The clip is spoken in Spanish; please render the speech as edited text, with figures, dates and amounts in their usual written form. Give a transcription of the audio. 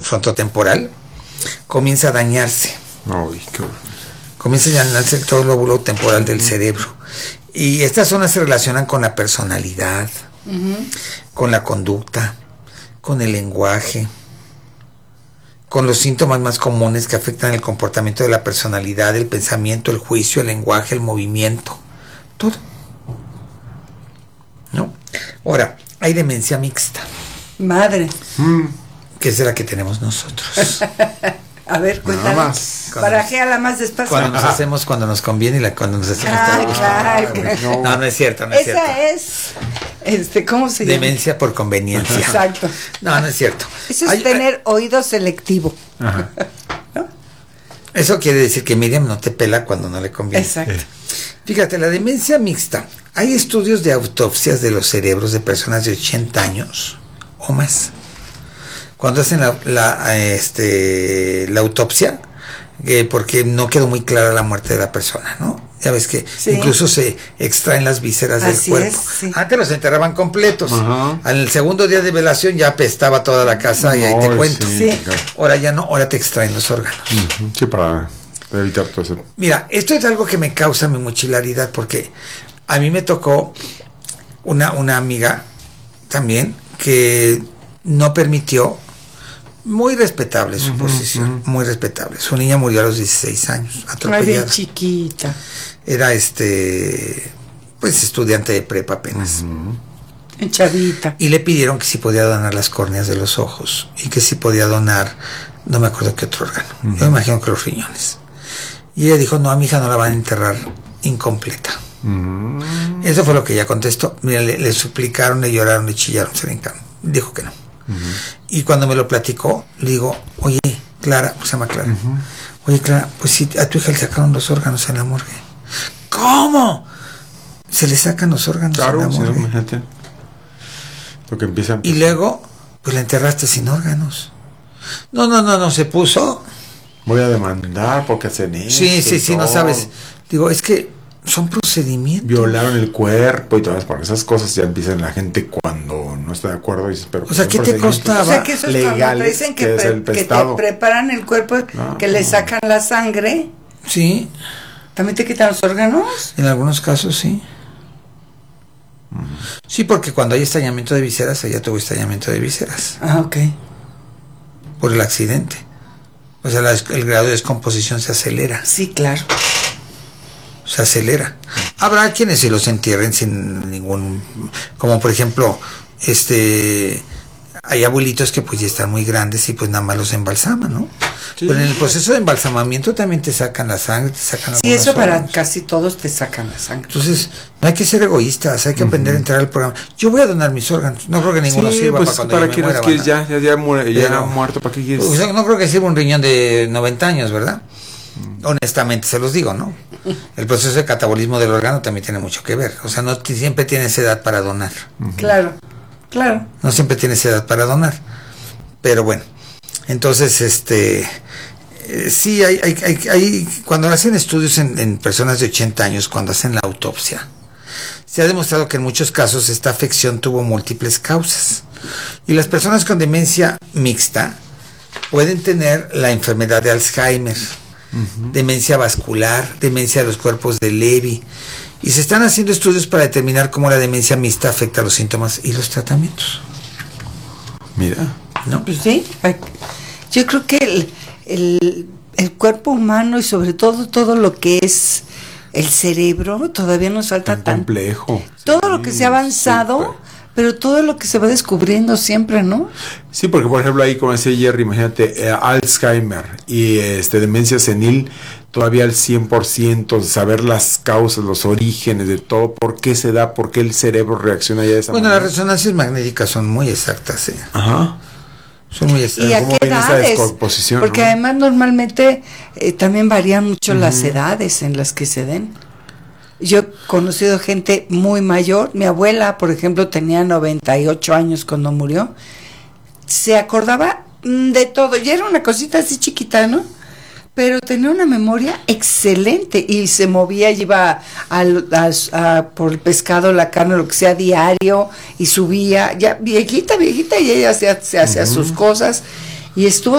frontotemporal, comienza a dañarse. Ay, qué... Comienza a dañarse todo el lóbulo temporal del cerebro. Y estas zonas se relacionan con la personalidad, con la conducta, con el lenguaje, con los síntomas más comunes que afectan el comportamiento de la personalidad, el pensamiento, el juicio, el lenguaje, el movimiento, todo. ¿No? Ahora, hay demencia mixta. Madre. Que es la que tenemos nosotros. A ver, cuéntanos. Barajéala más despacio. Cuando nos hacemos, cuando nos conviene y cuando nos hacemos todo. Claro. No es cierto, no es cierto. Esa es, ¿cómo se llama? Demencia por conveniencia. Exacto. No es cierto. Eso es tener oído selectivo. Ajá. ¿No? Eso quiere decir que Miriam no te pela cuando no le conviene. Exacto. Fíjate, la demencia mixta. Hay estudios de autopsias de los cerebros de personas de 80 años o más. Cuando hacen la autopsia, porque no quedó muy clara la muerte de la persona, ¿no? Ya ves que incluso se extraen las vísceras del cuerpo. Sí. Antes los enterraban completos. En el segundo día de velación ya apestaba toda la casa y ahí te cuento. Sí. Ahora ya no, ahora te extraen los órganos. Sí, para evitar todo eso. Mira, esto es algo que me causa mi muchilaridad porque a mí me tocó una amiga también que no permitió. Muy respetable su posición, muy respetable. Su niña murió a los 16 años, atropellada. Ay, bien chiquita. Era pues estudiante de prepa apenas. Chavita. Y le pidieron que si podía donar las córneas de los ojos y que si podía donar, no me acuerdo qué otro órgano. Yo me imagino que los riñones. Y ella dijo, no, a mi hija no la van a enterrar incompleta. Eso fue lo que ella contestó. Mira, le suplicaron, le lloraron, le chillaron, se le encanó. Dijo que no. Y cuando me lo platicó, le digo, oye, Clara, pues se llama Clara. Oye, Clara, pues si a tu hija le sacaron los órganos en la morgue. ¿Cómo? Se le sacan los órganos en la morgue. Imagínate. Porque empiezan. Y luego, pues la enterraste sin órganos. No, se puso. Voy a demandar porque hacen eso. Sí, no sabes. Digo, es que son procedimientos. Violaron el cuerpo y todas, porque esas cosas ya empiezan la gente cuando no está de acuerdo. Pero o sea, ¿qué te costaba? O sea, que eso es cuando te dicen que te preparan el cuerpo, que le sacan la sangre. Sí. ¿También te quitan los órganos? En algunos casos, sí. Sí, porque cuando hay estallamiento de vísceras, ella tuvo estallamiento de vísceras. Ah, ok. Por el accidente. O sea, el grado de descomposición se acelera. Sí, claro. Se acelera. Habrá quienes se los entierren sin ningún, como por ejemplo, hay abuelitos que pues ya están muy grandes y pues nada más los embalsaman, ¿no? Sí, pero en el proceso de embalsamamiento también te sacan la sangre, te sacan sí, eso para casi todos te sacan la sangre. Entonces, no hay que ser egoístas, hay que aprender a entrar al programa. Yo voy a donar mis órganos, no creo que ninguno sirva pues, para cuando yo me muera. Ya muerto, ¿para qué quieres? Pues, no creo que sirva un riñón de 90 años, ¿verdad? Honestamente se los digo, ¿no? El proceso de catabolismo del órgano también tiene mucho que ver. O sea, no siempre tienes edad para donar. Claro. No siempre tienes edad para donar. Pero bueno, entonces, sí, hay cuando hacen estudios en personas de 80 años, cuando hacen la autopsia, se ha demostrado que en muchos casos esta afección tuvo múltiples causas. Y las personas con demencia mixta pueden tener la enfermedad de Alzheimer, demencia vascular, demencia de los cuerpos de Levy, y se están haciendo estudios para determinar cómo la demencia mixta afecta los síntomas y los tratamientos. Mira, ¿no? Pues sí, yo creo que el cuerpo humano y sobre todo lo que es el cerebro todavía nos falta tan complejo. Todo lo que se ha avanzado, pero todo lo que se va descubriendo siempre, ¿no? Sí, porque por ejemplo ahí, como decía Jerry, imagínate, Alzheimer y demencia senil, todavía al 100%, saber las causas, los orígenes de todo, por qué se da, por qué el cerebro reacciona ya de esa manera. Las resonancias magnéticas son muy exactas, Ajá. Son muy exactas. ¿Y a qué edades? Porque además normalmente también varían mucho las edades en las que se den. Yo he conocido gente muy mayor. Mi abuela, por ejemplo, tenía 98 años cuando murió. Se acordaba de todo. Y era una cosita así chiquita, ¿no? Pero tenía una memoria excelente. Y se movía, iba por el pescado, la carne, lo que sea, diario. Y subía, ya viejita, y ella se hacía sus cosas. Y estuvo